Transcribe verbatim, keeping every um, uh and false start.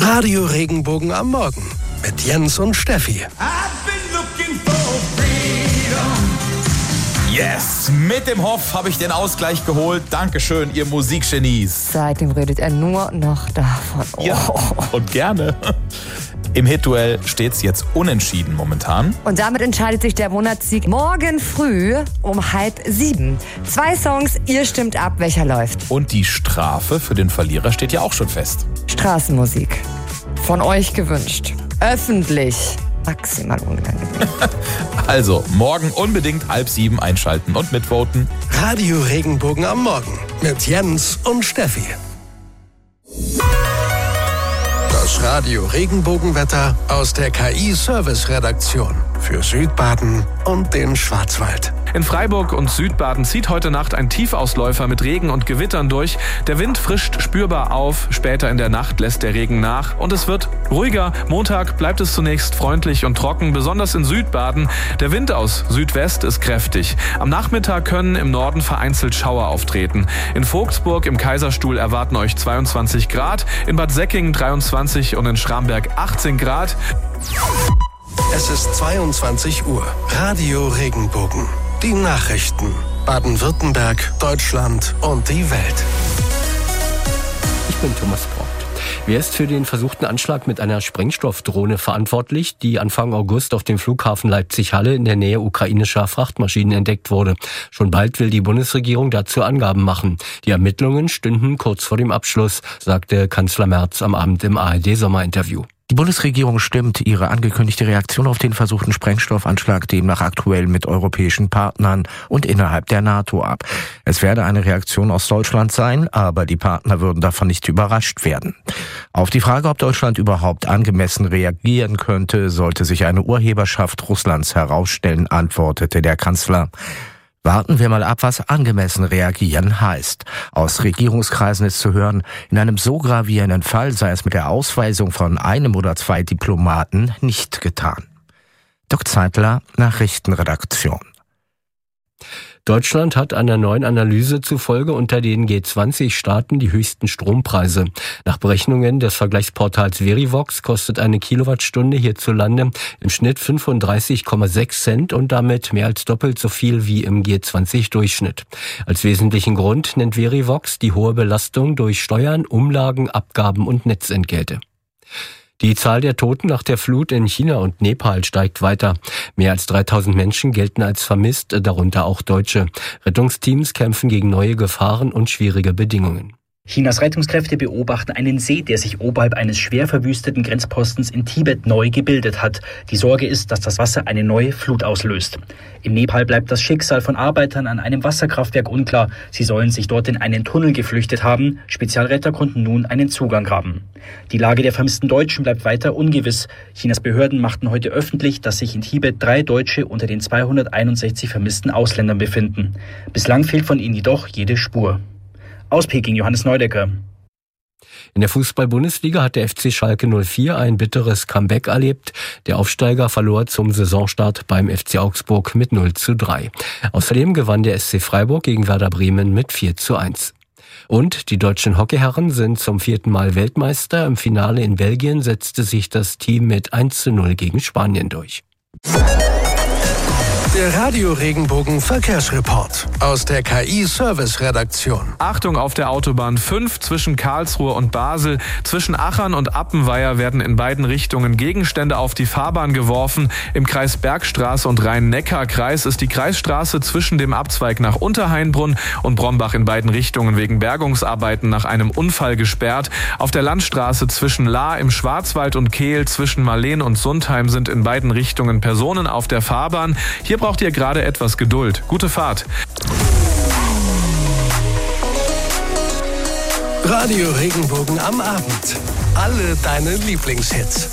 Radio Regenbogen am Morgen mit Jens und Steffi. Yes, mit dem Hoff habe ich den Ausgleich geholt. Dankeschön, ihr Musikgenies. Seitdem redet er nur noch davon. Oh. Ja, und gerne. Im Hit-Duell steht es jetzt unentschieden momentan. Und damit entscheidet sich der Monatssieg morgen früh um halb sieben. Zwei Songs, ihr stimmt ab, welcher läuft. Und die Strafe für den Verlierer steht ja auch schon fest. Straßenmusik. Von euch gewünscht. Öffentlich. Maximal unangenehm. Also, morgen unbedingt halb sieben einschalten und mitvoten. Radio Regenbogen am Morgen mit Jens und Steffi. Das Radio Regenbogenwetter aus der K I-Service-Redaktion für Südbaden und den Schwarzwald. In Freiburg und Südbaden zieht heute Nacht ein Tiefausläufer mit Regen und Gewittern durch. Der Wind frischt spürbar auf, später in der Nacht lässt der Regen nach und es wird ruhiger. Montag bleibt es zunächst freundlich und trocken, besonders in Südbaden. Der Wind aus Südwest ist kräftig. Am Nachmittag können im Norden vereinzelt Schauer auftreten. In Vogtsburg im Kaiserstuhl erwarten euch zweiundzwanzig Grad, in Bad Säckingen dreiundzwanzig und in Schramberg achtzehn Grad. Es ist zweiundzwanzig Uhr. Radio Regenbogen. Die Nachrichten. Baden-Württemberg, Deutschland und die Welt. Ich bin Thomas Braucht. Wer ist für den versuchten Anschlag mit einer Sprengstoffdrohne verantwortlich, die Anfang August auf dem Flughafen Leipzig-Halle in der Nähe ukrainischer Frachtmaschinen entdeckt wurde? Schon bald will die Bundesregierung dazu Angaben machen. Die Ermittlungen stünden kurz vor dem Abschluss, sagte Kanzler Merz am Abend im A R D-Sommerinterview. Die Bundesregierung stimmt ihre angekündigte Reaktion auf den versuchten Sprengstoffanschlag demnach aktuell mit europäischen Partnern und innerhalb der NATO ab. Es werde eine Reaktion aus Deutschland sein, aber die Partner würden davon nicht überrascht werden. Auf die Frage, ob Deutschland überhaupt angemessen reagieren könnte, sollte sich eine Urheberschaft Russlands herausstellen, antwortete der Kanzler. Warten wir mal ab, was angemessen reagieren heißt. Aus Regierungskreisen ist zu hören, in einem so gravierenden Fall sei es mit der Ausweisung von einem oder zwei Diplomaten nicht getan. Dirk Zeitler, Nachrichtenredaktion. Deutschland hat einer neuen Analyse zufolge unter den G zwanzig Staaten die höchsten Strompreise. Nach Berechnungen des Vergleichsportals Verivox kostet eine Kilowattstunde hierzulande im Schnitt fünfunddreißig Komma sechs Cent und damit mehr als doppelt so viel wie im G zwanzig Durchschnitt. Als wesentlichen Grund nennt Verivox die hohe Belastung durch Steuern, Umlagen, Abgaben und Netzentgelte. Die Zahl der Toten nach der Flut in China und Nepal steigt weiter. Mehr als dreitausend Menschen gelten als vermisst, darunter auch Deutsche. Rettungsteams kämpfen gegen neue Gefahren und schwierige Bedingungen. Chinas Rettungskräfte beobachten einen See, der sich oberhalb eines schwer verwüsteten Grenzpostens in Tibet neu gebildet hat. Die Sorge ist, dass das Wasser eine neue Flut auslöst. In Nepal bleibt das Schicksal von Arbeitern an einem Wasserkraftwerk unklar. Sie sollen sich dort in einen Tunnel geflüchtet haben. Spezialretter konnten nun einen Zugang graben. Die Lage der vermissten Deutschen bleibt weiter ungewiss. Chinas Behörden machten heute öffentlich, dass sich in Tibet drei Deutsche unter den zweihunderteinundsechzig vermissten Ausländern befinden. Bislang fehlt von ihnen jedoch jede Spur. Aus Peking, Johannes Neudecker. In der Fußball-Bundesliga hat der F C Schalke null vier ein bitteres Comeback erlebt. Der Aufsteiger verlor zum Saisonstart beim F C Augsburg mit null zu drei. Außerdem gewann der S C Freiburg gegen Werder Bremen mit vier zu eins. Und die deutschen Hockeyherren sind zum vierten Mal Weltmeister. Im Finale in Belgien setzte sich das Team mit eins zu null gegen Spanien durch. Der Radio Regenbogen Verkehrsreport aus der K I-Service-Redaktion. Achtung auf der Autobahn fünf zwischen Karlsruhe und Basel. Zwischen Achern und Appenweier werden in beiden Richtungen Gegenstände auf die Fahrbahn geworfen. Im Kreis Bergstraße und Rhein-Neckar-Kreis ist die Kreisstraße zwischen dem Abzweig nach Unterhainbrunn und Brombach in beiden Richtungen wegen Bergungsarbeiten nach einem Unfall gesperrt. Auf der Landstraße zwischen Lahr im Schwarzwald und Kehl zwischen Marleen und Sundheim sind in beiden Richtungen Personen auf der Fahrbahn. Hier braucht ihr gerade etwas Geduld. Gute Fahrt. Radio Regenbogen am Abend. Alle deine Lieblingshits.